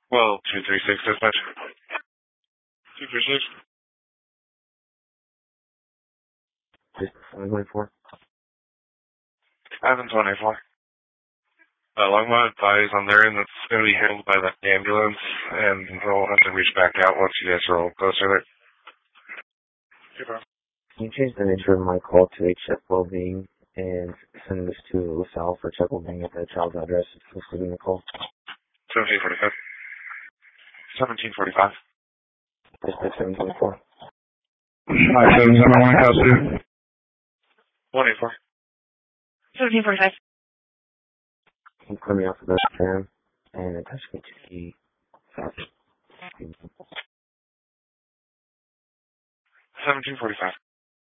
Well, 236 dispatch. 236. 724. 724. Longmont advised on their end that's going to be handled by the ambulance, and we'll have to reach back out once you guys are a little closer there. Goodbye. Can you change the nature of my call to a check well-being and send this to LaSalle for check well-being at the child's address listed in the call? 1745. 1745. Dispatch 724. Hi, 771 Cassie. 184. 1745. Can you clear me off of the fan and attach me to the fax? 1745.